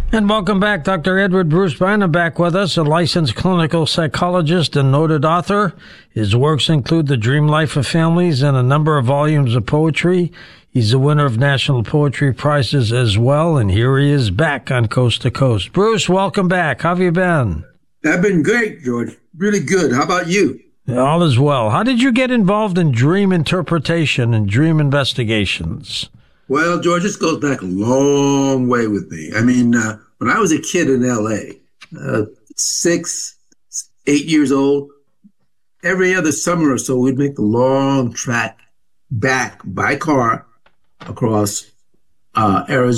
And welcome back. Dr. Edward Bruce Bynum back with us, a licensed clinical psychologist and noted author. His works include The Dream Life of Families and a number of volumes of poetry. He's a winner of National Poetry Prizes as well, and here he is back on Coast to Coast. Bruce, welcome back. How have you been? I've been great, George. Really good. How about you? All is well. How did you get involved in dream interpretation and dream investigations? Well, George, this goes back a long way with me. I mean, when I was a kid in L.A., 6, 8 years old, every other summer or so, we'd make the long track back by car across Arizona